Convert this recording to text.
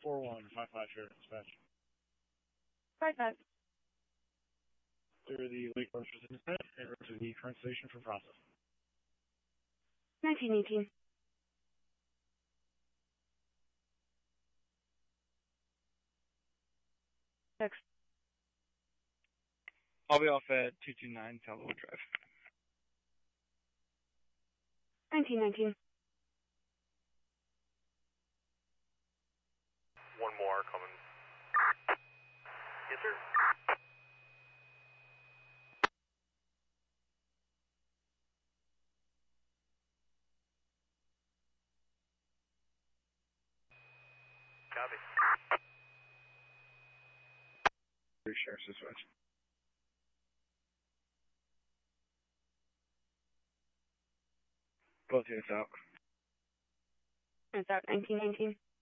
4155 here, dispatch. 5-5. Clear the Lake Forest Resistance Net and route to the current station for process. 1918. Text. I'll be off at 229 Southwood Drive. 1919. One more coming. Yes, sir. Copy. Sheriff's dispatch. Both units out. It's out 1919.